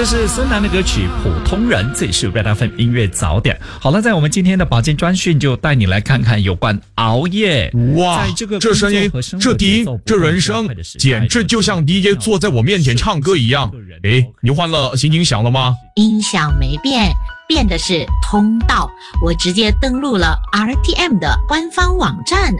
这是孙楠的歌曲《普通人》，这里是 Red FM 音乐早点。好了，在我们今天的保健专讯就带你来看看有关熬夜。 哇，这声音，这低音，这人声，简直就像 DJ 坐在我面前唱歌一样。诶，你换了心情响了吗？ 音响没变，变的是通道。我直接登录了 RTM 的官方网站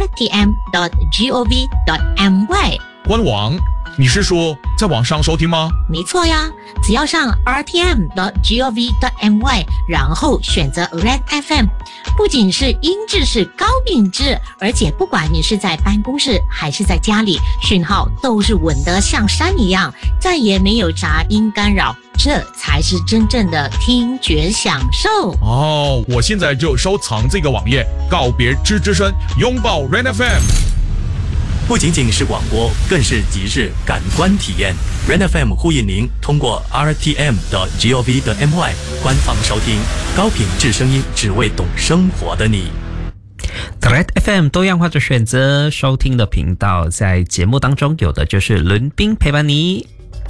rtm.gov.my 官网。你是说在网上收听吗？ 没错呀，只要上 rtm.gov.my 然后选择 Red FM， 不仅是音质是高品质，而且不管你是在办公室还是在家里，讯号都是稳得像山一样，再也没有杂音干扰，这才是真正的听觉享受。 哦，我现在就收藏这个网页，告别吱吱声，拥抱 Red FM。 不仅仅是广播，更是即日感官体验。Red FM 呼应您通过 rtm.gov.my 官方收听高品质声音，只为懂生活的你。 Red FM 多样化的选择收听的频道，在节目当中有的就是伦宾陪伴你。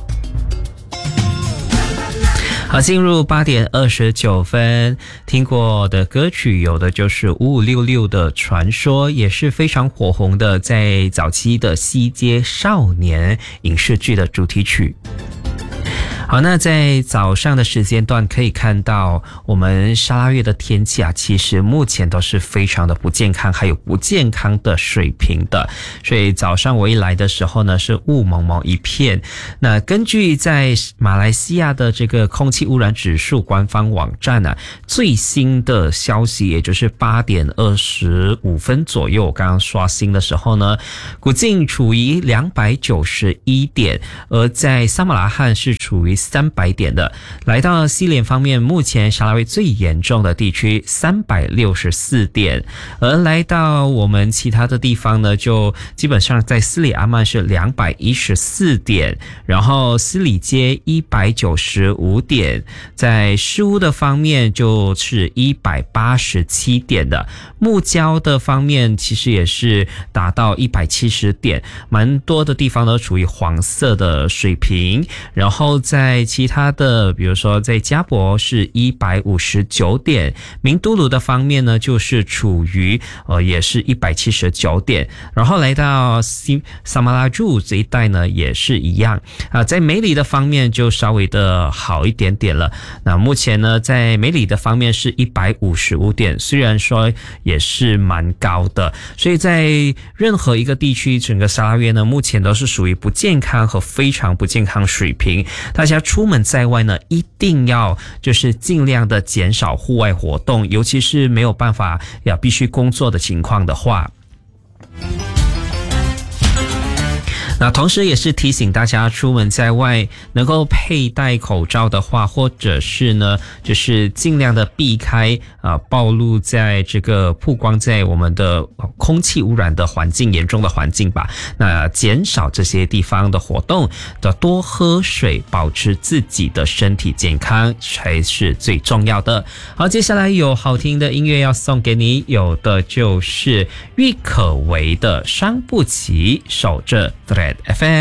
好，进入8点29分，听过的歌曲有的就是5566的传说，也是非常火红的，在早期的西街少年影视剧的主题曲。好，那在早上的时间段可以看到我们沙拉越的天气啊，其实目前都是非常的不健康，还有不健康的水平的，所以早上我一来的时候呢，是雾蒙蒙一片。那根据在马来西亚的这个空气污染指数官方网站啊，最新的消息，也就是8点25分左右，我刚刚刷新的时候呢，古晋处于291点，而在萨马拉罕是处于300点的。来到西联方面，目前沙拉越最严重的地区364点，而来到我们其他的地方呢，就基本上在斯里阿曼是214点，然后斯里街195点，在诗巫的方面就是187点的，木礁的方面其实也是达到170点，蛮多的地方都处于黄色的水平，然后在其他的比如说在加博是159点，明都鲁的方面呢就是处于也是179点，然后来到萨马拉柱这一带呢也是一样在梅里的方面就稍微的好一点点了。那目前呢在梅里的方面是155点，虽然说也是蛮高的，所以在任何一个地区，整个沙拉越呢目前都是属于不健康和非常不健康水平。大家出门在外呢，一定要就是尽量的减少户外活动，尤其是没有办法必须工作的情况的话。那同时也是提醒大家出门在外能够佩戴口罩的话，或者是呢就是尽量的避开暴露在这个曝光在我们的空气污染的环境严重的环境吧。那减少这些地方的活动，多喝水，保持自己的身体健康才是最重要的。好，接下来有好听的音乐要送给你，有的就是郁可唯的伤不起，守着 Red FM。